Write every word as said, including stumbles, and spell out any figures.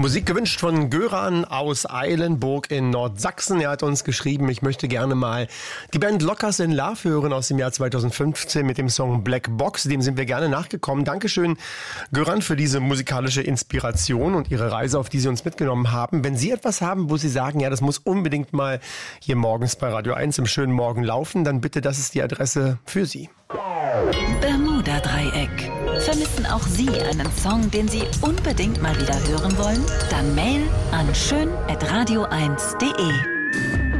Musik gewünscht von Göran aus Eilenburg in Nordsachsen. Er hat uns geschrieben, ich möchte gerne mal die Band Lockers in Love hören aus dem Jahr zweitausendfünfzehn mit dem Song Black Box. Dem sind wir gerne nachgekommen. Dankeschön, Göran, für diese musikalische Inspiration und Ihre Reise, auf die Sie uns mitgenommen haben. Wenn Sie etwas haben, wo Sie sagen, ja, das muss unbedingt mal hier morgens bei Radio eins im schönen Morgen laufen, dann bitte, das ist die Adresse für Sie. Bermuda-Dreieck. Vermissen auch Sie einen Song, den Sie unbedingt mal wieder hören wollen? Dann Mail an schön at radio eins punkt de.